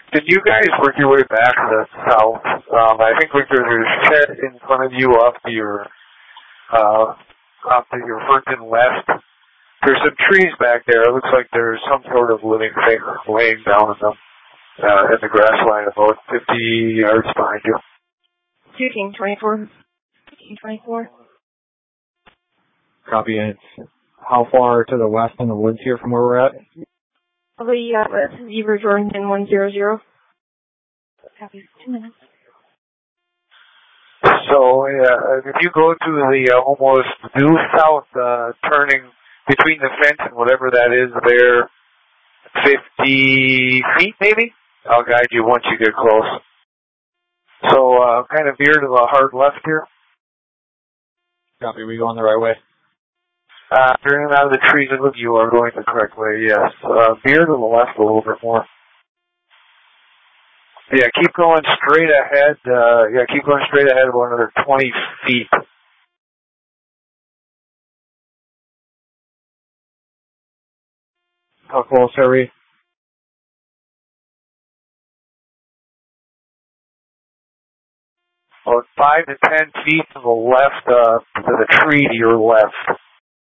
Can you guys work your way back to the south? I think like there's a shed in front of you off to your front and west. There's some trees back there. It looks like there's some sort of living thing laying down in them in the grass line about 50 yards behind you. 1524. 1524. Copy. And it's how far to the west in the woods here from where we're at? Probably, Zebra Jordan 100. Copy. 2 minutes. So, if you go to the almost due south, turning between the fence and whatever that is there, 50 feet maybe? I'll guide you once you get close. So, kind of veer to the hard left here. Copy. We going the right way? Turning out of the trees, it looks you are going the correct way, yes. Veer to the left a little bit more. Yeah, keep going straight ahead. Keep going straight ahead about another 20 feet. How close are we? About 5 to 10 feet to the left, to the tree to your left.